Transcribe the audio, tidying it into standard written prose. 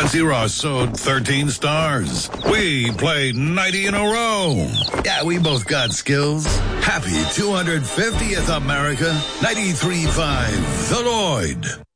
Betsy Ross sewed 13 stars. We played 90 in a row. Yeah, we both got skills. Happy 250th America. 93.5 The Lloyd.